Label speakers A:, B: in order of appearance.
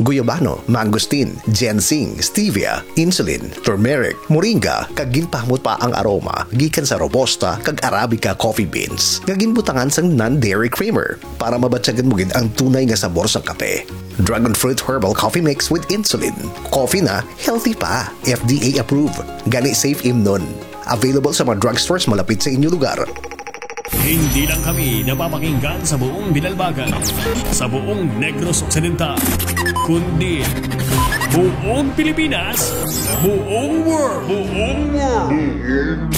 A: guyabano, mangosteen, ginseng, stevia, insulin, turmeric, moringa, kag ginpahamot pa ang aroma gikan sa robusta kag arabica coffee beans nga ginbutangan sang non-dairy creamer para mabatyagan mo gid ang tunay nga sabor sa kape. Dragon fruit herbal coffee mix with insulin. Coffee na healthy pa. FDA approved. Gani safe imnon. Available sa mga drugstores malapit sa inyong lugar.
B: Hindi lang kami napapakinggan sa buong Binalbagan, sa buong Negros Occidental, kundi buong Pilipinas, buong world.